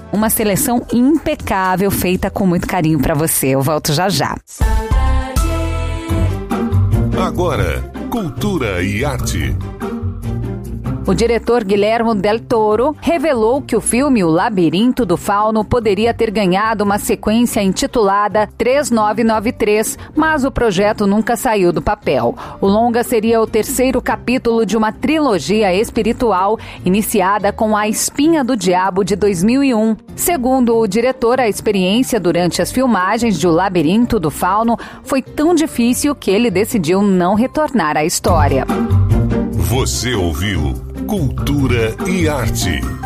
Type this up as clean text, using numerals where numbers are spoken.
Uma seleção impecável, feita com muito carinho para você. Eu volto já já. Agora, cultura e arte. O diretor Guillermo del Toro revelou que o filme O Labirinto do Fauno poderia ter ganhado uma sequência intitulada 3993, mas o projeto nunca saiu do papel. O longa seria o terceiro capítulo de uma trilogia espiritual iniciada com A Espinha do Diabo de 2001. Segundo o diretor, a experiência durante as filmagens de O Labirinto do Fauno foi tão difícil que ele decidiu não retornar à história. Você ouviu Cultura e Arte.